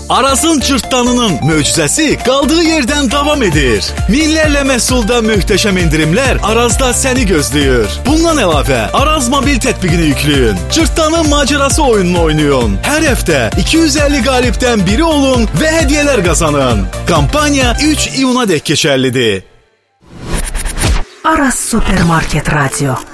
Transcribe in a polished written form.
Arazın cırtdanının möcüzəsi qaldığı yerdən davam edir. Minlərlə məhsulda möhtəşəm endirimlər Arazda səni gözləyir. Bundan əlavə Araz mobil tətbiqini yükləyin. Cırtdanın macerası oyununu oynayın. Hər həftə 250 qalibdən biri olun və hədiyyələr qazanın. Kampaniya 3 iyuna dək keçərlidir. Aras Supermarket Radio.